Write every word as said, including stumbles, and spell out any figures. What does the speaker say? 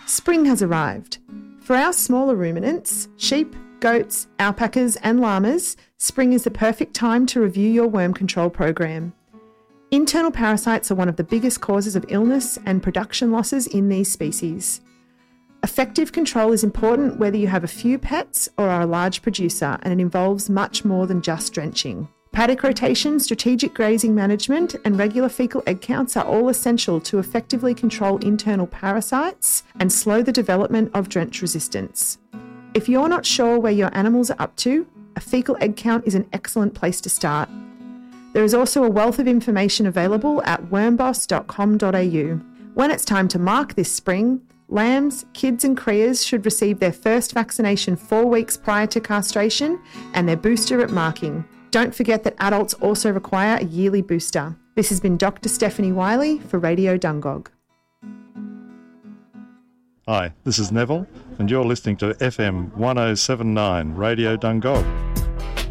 Spring has arrived. For our smaller ruminants, sheep, goats, alpacas and llamas, spring is the perfect time to review your worm control program. Internal parasites are one of the biggest causes of illness and production losses in these species. Effective control is important whether you have a few pets or are a large producer, and it involves much more than just drenching. Paddock rotation, strategic grazing management and regular fecal egg counts are all essential to effectively control internal parasites and slow the development of drench resistance. If you're not sure where your animals are up to, a fecal egg count is an excellent place to start. There is also a wealth of information available at wormboss dot com dot a u. When it's time to mark this spring, lambs, kids and crias should receive their first vaccination four weeks prior to castration and their booster at marking. Don't forget that adults also require a yearly booster. This has been Doctor Stephanie Wiley for Radio Dungog. Hi, this is Neville, and you're listening to F M one oh seven point nine Radio Dungog.